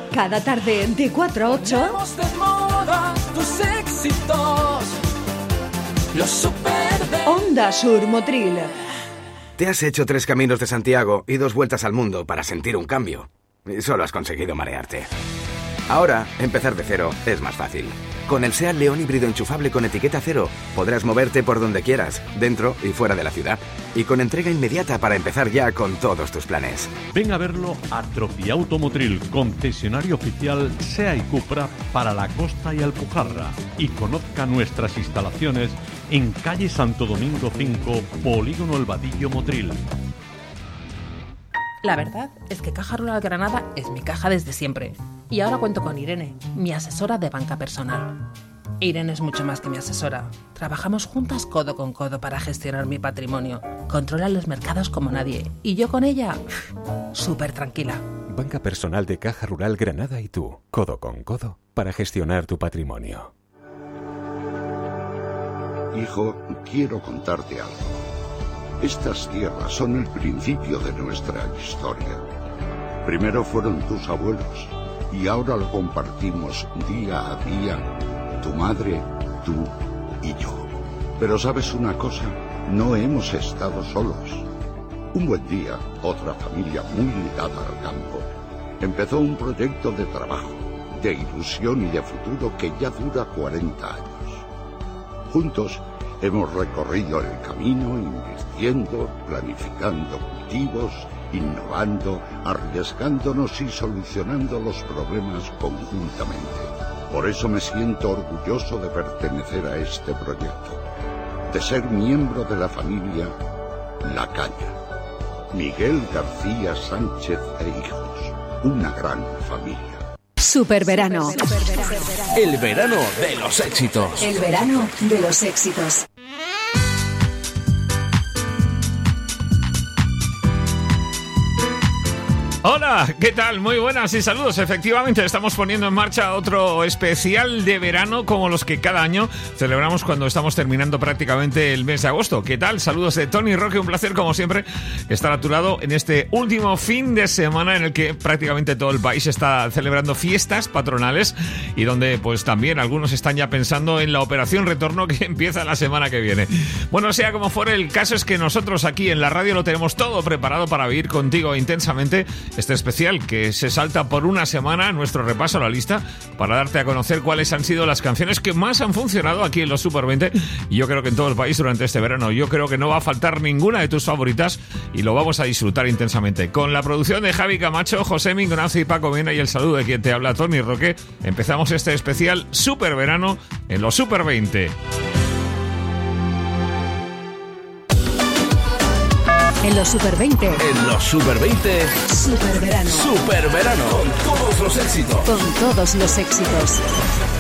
Cada tarde de 4 a 8. Ponemos de moda tus éxitos. Los super Onda Sur Motril. Te has hecho 3 caminos de Santiago y 2 vueltas al mundo para sentir un cambio. Y solo has conseguido marearte. Ahora, empezar de cero es más fácil. Con el SEAT León híbrido enchufable con etiqueta cero, podrás moverte por donde quieras, dentro y fuera de la ciudad. Y con entrega inmediata para empezar ya con todos tus planes. Ven a verlo a Tropiauto Motril, concesionario oficial SEA y Cupra para la costa y Alpujarra. Y conozca nuestras instalaciones en calle Santo Domingo 5, Polígono El Vadillo, Motril. La verdad es que Caja Rural Granada es mi caja desde siempre. Y ahora cuento con Irene, mi asesora de banca personal. Irene es mucho más que mi asesora. Trabajamos juntas codo con codo para gestionar mi patrimonio. Controla los mercados como nadie. Y yo con ella, súper tranquila. Banca personal de Caja Rural Granada y tú, codo con codo, para gestionar tu patrimonio. Hijo, quiero contarte algo. Estas tierras son el principio de nuestra historia. Primero fueron tus abuelos y ahora lo compartimos día a día, tu madre, tú y yo. Pero ¿sabes una cosa? No hemos estado solos. Un buen día, otra familia muy ligada al campo empezó un proyecto de trabajo, de ilusión y de futuro que ya dura 40 años. Juntos hemos recorrido el camino invirtiendo, planificando cultivos, innovando, arriesgándonos y solucionando los problemas conjuntamente. Por eso me siento orgulloso de pertenecer a este proyecto, de ser miembro de la familia La Caña. Miguel García Sánchez e hijos, una gran familia. Superverano. El verano de los éxitos. El verano de los éxitos. Hola, ¿qué tal? Muy buenas y saludos. Efectivamente, estamos poniendo en marcha otro especial de verano como los que cada año celebramos cuando estamos terminando prácticamente el mes de agosto. ¿Qué tal? Saludos de Tony Roque, un placer como siempre estar a tu lado en este último fin de semana en el que prácticamente todo el país está celebrando fiestas patronales y donde pues también algunos están ya pensando en la operación retorno que empieza la semana que viene. Bueno, sea como fuere, el caso es que nosotros aquí en la radio lo tenemos todo preparado para vivir contigo intensamente este especial que se salta por una semana nuestro repaso a la lista para darte a conocer cuáles han sido las canciones que más han funcionado aquí en los Super 20 y yo creo que en todo el país durante este verano. Yo creo que no va a faltar ninguna de tus favoritas y lo vamos a disfrutar intensamente. Con la producción de Javi Camacho, José Mingonazo y Paco Mena y el saludo de quien te habla, Tony Roque, empezamos este especial Super Verano en los Super 20. En los Super 20. En los Super 20. Superverano. Superverano. Con todos los éxitos. Con todos los éxitos.